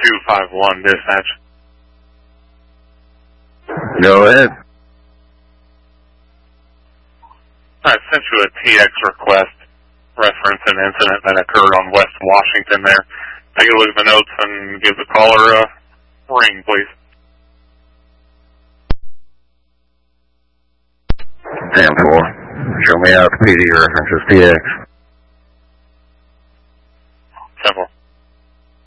251 dispatch. Go ahead. I sent you a TX request reference an incident that occurred on West Washington there. Take a look at the notes and give the caller a ring, please. 10-4. Show me out the PD references TX. 10-4.